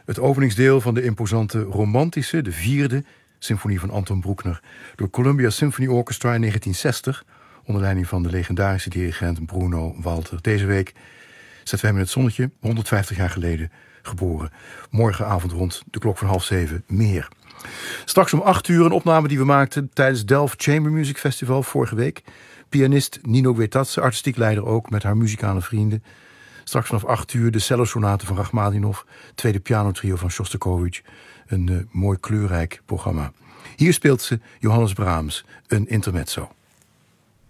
Het openingsdeel van de imposante romantische, de 4e symfonie van Anton Bruckner, door Columbia Symphony Orchestra in 1960, onder leiding van de legendarische dirigent Bruno Walter. Deze week zetten we hem in het zonnetje, 150 jaar geleden geboren. Morgenavond rond de klok van 6:30 meer. Straks om 8 uur een opname die we maakten tijdens Delft Chamber Music Festival vorige week. Pianist Nino Guetazze, artistiek leider ook, met haar muzikale vrienden. Straks vanaf 8 uur de cellosonate van Rachmaninov, tweede pianotrio van Shostakovich. Een mooi kleurrijk programma. Hier speelt ze Johannes Brahms, een intermezzo.